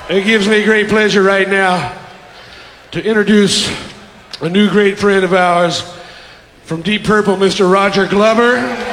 It gives me great pleasure right now to introduce a new great friend of ours from Deep Purple, Mr. Roger Glover.